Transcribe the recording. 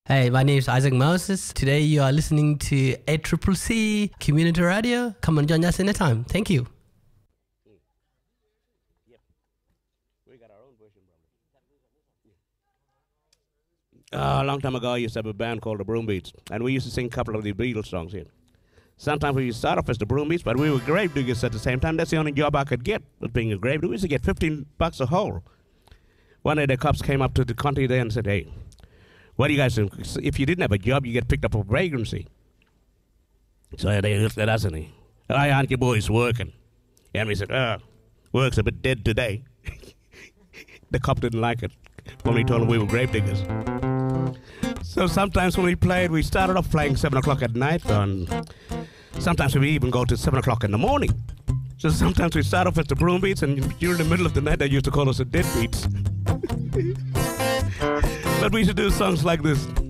Hey, my name is Isaac Moses. Today you are listening to ACCC Community Radio. Come and join us anytime. Thank you. A long time ago, I used to have a band called the Broombeats, and we used to sing a couple of the Beatles songs here. Sometimes we used to start off as the Broombeats, but we were grave diggers at the same time. That's the only job I could get, was being a grave digger. We used to get $15 a hole. One day the cops came up to the county there and said, "Hey, what do you guys do? If you didn't have a job, you get picked up for vagrancy." So they looked at us and "Why aren't you boys working?" And we said, "Work's a bit dead today." The cop didn't like it when we told him we were grave diggers. So sometimes when we played, we started off playing 7 o'clock at night, and sometimes we even go to 7 o'clock in the morning. So sometimes we start off as the Broombeats, and during the middle of the night, they used to call us the Deadbeats. But we used to do songs like this.